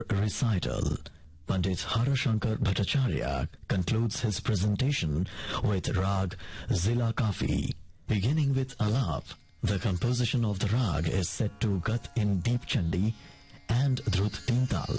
recital. Pandit Harashankar Bhattacharya concludes his presentation with Rag Zila Kafi. Beginning with Alap, the composition of the rag is set to Gat in Deep Chandi and Drut Tintal.